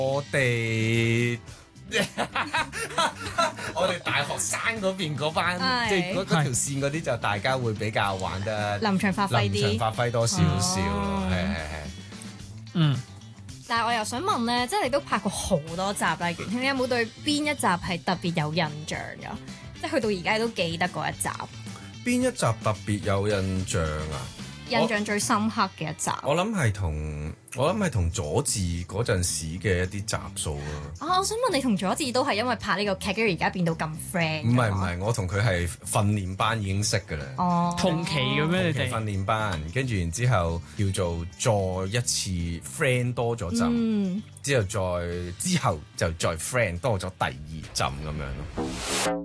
我哋我哋大學生嗰邊嗰班，即係嗰條線嗰啲就大家會比較玩得臨場發揮啲， 臨場發揮多少少咯，係。 嗯。 但係我又想問咧，即係你都拍過好多集啦，元慶，你有冇對邊一集係特別有印象㗎？即係去到而家都記得嗰一集。 邊一集特別有印象啊？ 印象最深刻嘅一集。 我諗係同佐治嗰陣時嘅一啲集數咯。 我想問你同佐治都係因為拍呢個劇，跟住而家變到咁 friend？ 唔係，我同佢係訓練班已經識㗎啦。 哦， 同期嘅咩？你哋訓練班，跟住然之後叫做再一次 friend 多咗陣，之後就再 friend 多咗第二陣咁樣咯。